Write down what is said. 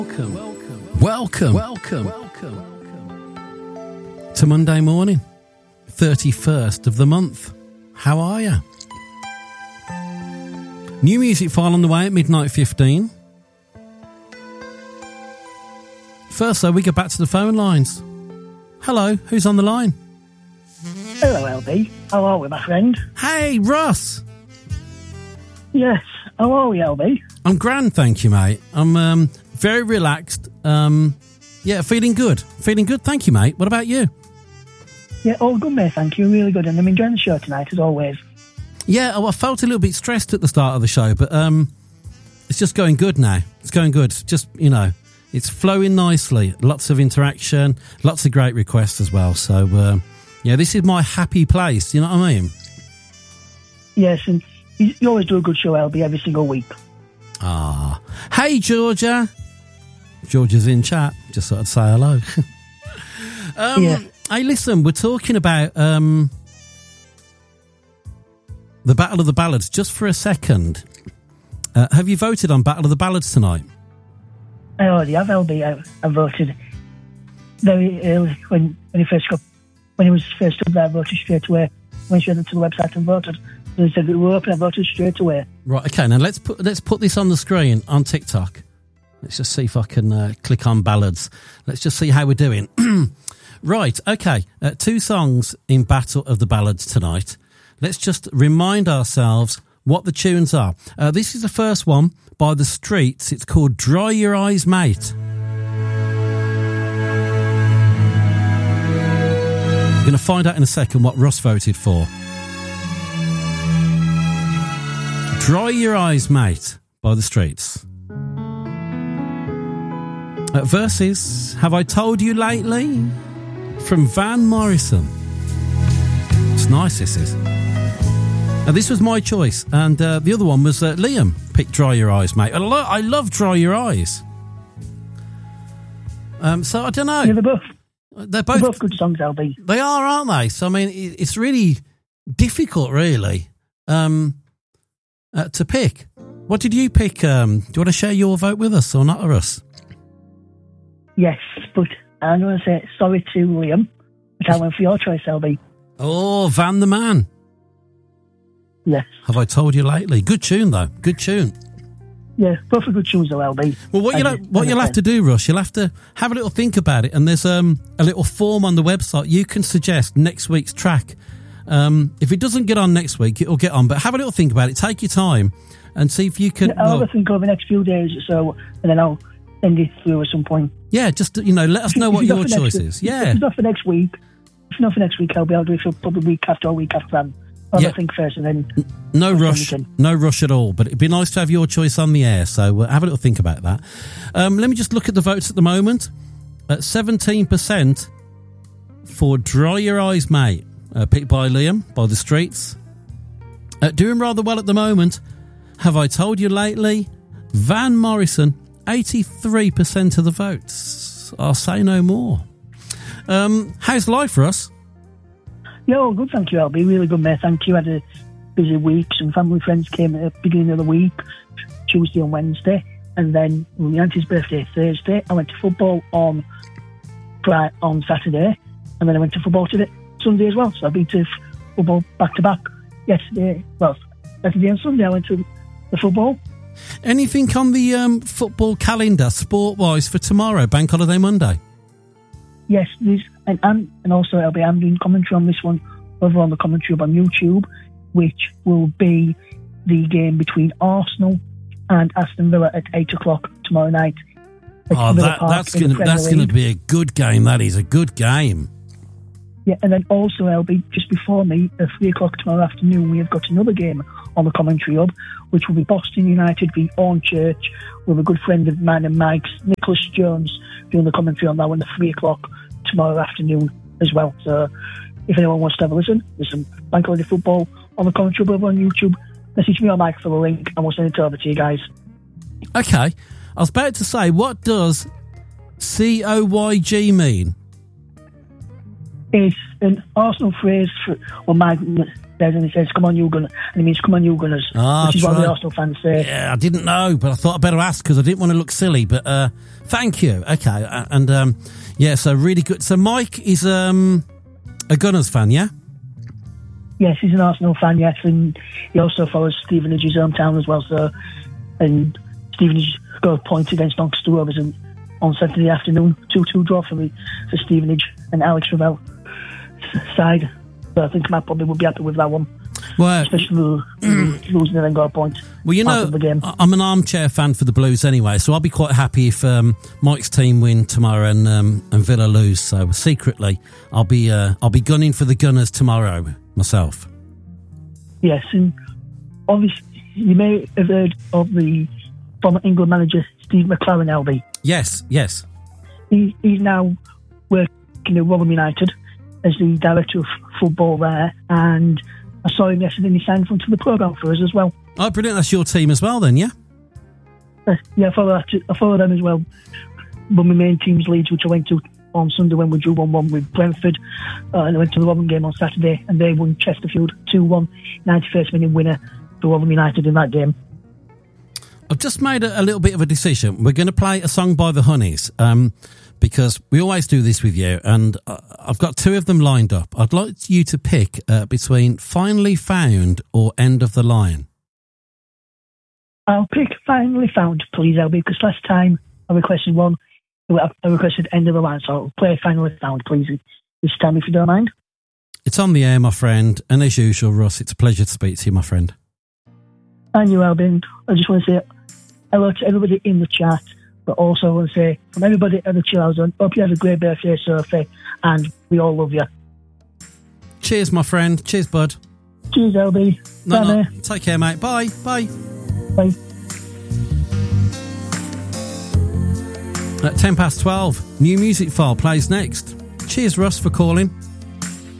Welcome to Monday morning, 31st of the month. How are you? New music file on the way at midnight 15. First, though, we go back to the phone lines. Hello, who's on the line? Hello, LB. How are we, my friend? Hey, Russ. Yes, how are we, LB? I'm grand, thank you, mate. I'm very relaxed. Feeling good. Thank you, mate. What about you? Yeah, all good, mate, thank you. Really good. And I'm enjoying the show tonight, as always. Yeah, I felt a little bit stressed at the start of the show, but it's just going good now. It's going good. Just, it's flowing nicely. Lots of interaction, lots of great requests as well. So, this is my happy place. You know what I mean? Yes, and you always do a good show, LB, every single week. Ah. Hey, Georgia. Georgia's in chat. Just thought I'd say hello. Hey, listen, we're talking about the Battle of the Ballads. Just for a second, have you voted on Battle of the Ballads tonight? I already have, LB. I voted very early when he was first up there. I voted straight away. Went straight into the website and voted. They said we were open. I voted straight away. Right. Okay. Now let's put this on the screen on TikTok. Let's just see if I can click on ballads. Let's just see how we're doing. Right. Okay. 2 songs in Battle of the Ballads tonight. Let's just remind ourselves what the tunes are. This is the first one by The Streets. It's called Dry Your Eyes, Mate. We're going to find out in a second what Russ voted for. Dry Your Eyes, Mate by The Streets. Versus Have I Told You Lately from Van Morrison. It's nice, this is. This was my choice, and the other one was Liam picked Dry Your Eyes, Mate. I love Dry Your Eyes. So I don't know. Yeah, they're both good songs, LB. They are, aren't they? So I mean, it's really difficult, really, to pick. What did you pick? Do you want to share your vote with us or not, Russ? Yes, but I'm going to say sorry to Liam, but I went for your choice, LB. Oh, Van the Man. Yes. Have I Told You Lately? Good tune, though. Good tune. Yeah, both are good tunes, though, LB. Well, what you'll have to do, Russ, you'll have to have a little think about it, and there's a little form on the website. You can suggest next week's track. If it doesn't get on next week, it'll get on, but have a little think about it. Take your time and see if you can... Yeah, I'll have a think over the next few days or so, and then I'll send it through at some point. Yeah, just, let us know what your choice is. Yeah. If it's not for next week, I'll do it for probably week after or week after that. I'll have a think first and then... No rush at all, but it'd be nice to have your choice on the air, so have a little think about that. Let me just look at the votes at the moment. 17% for Dry Your Eyes, Mate, picked by Liam, by The Streets. Doing rather well at the moment, Have I Told You Lately, Van Morrison, 83% of the votes. I'll say no more. How's life for us? Yeah, all good, thank you, LB. Really good, mate. Thank you. I had a busy week. Some family friends came at the beginning of the week, Tuesday and Wednesday. And then my auntie's birthday, Thursday. I went to football on Saturday. And then I went to football Sunday as well. So I've been to football back-to-back yesterday. Well, Saturday and Sunday I went to the football. Anything on the football calendar, sport-wise, for tomorrow, Bank Holiday Monday? Yes, and also I'm doing commentary on this one over on the commentary on YouTube, which will be the game between Arsenal and Aston Villa at 8 o'clock tomorrow night. That's going to be a good game. That is a good game. Yeah, and then also, LB, just before me, at 3 o'clock tomorrow afternoon, we have got another game on the commentary hub, which will be Boston United v Hornchurch, with a good friend of mine and Mike's, Nicholas Jones, doing the commentary on that one at 3 o'clock tomorrow afternoon as well. So if anyone wants to have a listen, there's some Bank Holiday football on the commentary hub over on YouTube. Message me on Mike for the link and we'll send it over to you guys. Okay. I was about to say, what does COYG mean? It's an Arsenal phrase for, well, my says, and he says, "Come on, you Gunners," and he means "Come on, you Gunners," which is what the Arsenal fans say. Yeah, I didn't know, but I thought I'd better ask because I didn't want to look silly. But thank you. Okay, and yeah, so really good. So Mike is a Gunners fan, yeah? Yes, he's an Arsenal fan, yes, and he also follows Stevenage's hometown as well. So, and Stevenage got a point against Doncaster Rovers on Saturday afternoon, 2-2 draw for Stevenage and Alex Ravel side. So I think Matt probably would be happy with that one. Well, especially losing and then got a point. Well, you know, I'm an armchair fan for the Blues anyway, so I'll be quite happy if Mike's team win tomorrow and Villa lose. So secretly, I'll be gunning for the Gunners tomorrow myself. Yes, and obviously you may have heard of the former England manager Steve McClaren, LB. Yes. He's now working at Rotherham United as the director of football there, and I saw him yesterday and he signed onto the programme for us as well. Oh, brilliant. That's your team as well then, yeah? Yeah, I follow them as well. But my main team's Leeds, which I went to on Sunday when we drew 1-1 with Brentford, and I went to the Rotherham game on Saturday and they won Chesterfield 2-1, 91st minute winner for Rotherham United in that game. I've just made a little bit of a decision. We're going to play a song by the Honeys, because we always do this with you, and I've got two of them lined up. I'd like you to pick between Finally Found or End of the Line. I'll pick Finally Found, please, LB, because last time I requested one, I requested End of the Line, so I'll play Finally Found, please, this time, if you don't mind. It's on the air, my friend, and as usual, Russ, it's a pleasure to speak to you, my friend. And you, Albin. I just want to say hello to everybody in the chat, but also I want to say from everybody at the Chill Out Zone, hope you have a great birthday, Sophie, and we all love you. Cheers, my friend. Cheers, bud. Cheers, LB. No. Take care, mate. Bye. Bye. Bye. At 12:10, New Music File plays next. Cheers, Russ, for calling.